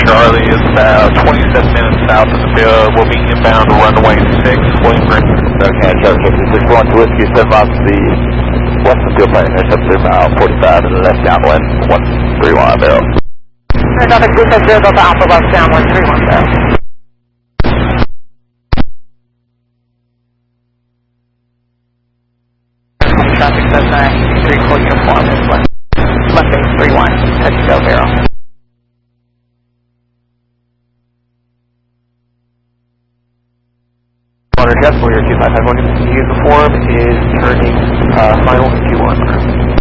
Charlie is about 27 minutes south of the field. We'll be inbound to runway 6, William Green. Okay, Charlie 6 1 to Whiskey, 7 miles to the west of the field plane, there's up to mile 45 and the left downwind, 131 Bell. Traffic 260 Delta Alpha left downwind 31 Bell. Traffic says 3 full uniform is left base 31, touch Bell Barrel. Jet for your 255 uniform is turning final Q1.